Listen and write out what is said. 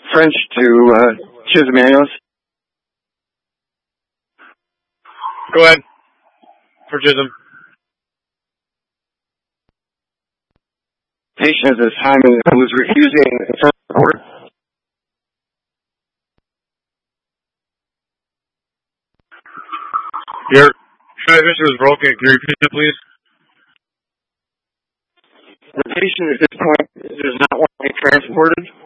French to Chisholm Ambulance. Go ahead. For Chisholm. Patient at this time who was refusing support. Your transmission was broken. Can you repeat it, please? The patient at this point does not want to be transported.